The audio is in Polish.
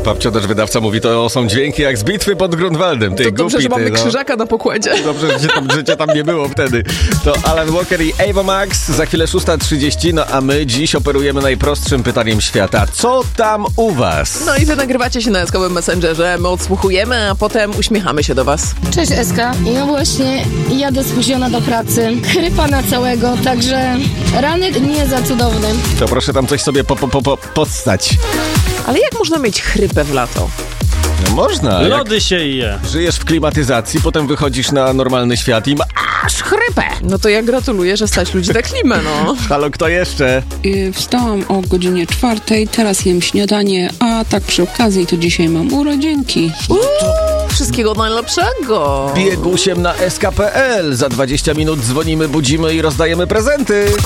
Babcia też wydawca mówi, to są dźwięki jak z bitwy pod Grunwaldem. Ty to dobrze, że mamy Krzyżaka na pokładzie. Dobrze, że życia tam nie było wtedy. To Alan Walker i Ava Max, za chwilę 6:30, no a my dziś operujemy najprostszym pytaniem świata. Co tam u was? No i wy nagrywacie się na eskowym Messengerze, my odsłuchujemy, a potem uśmiechamy się do was. Cześć Eska, ja właśnie jadę spóźniona do pracy, chrypa na całego, także ranek nie za cudowny. To proszę tam coś sobie podstać. Ale jak można mieć chrypę w lato? No można. Lody się je. Żyjesz w klimatyzacji, potem wychodzisz na normalny świat i masz chrypę. No to ja gratuluję, że stać ludzi na klimę, no. Halo, kto jeszcze? Wstałam o godzinie 4:00, teraz jem śniadanie, a tak przy okazji to dzisiaj mam urodzinki. Wszystkiego najlepszego. Biegusiem na sk.pl. Za 20 minut dzwonimy, budzimy i rozdajemy prezenty.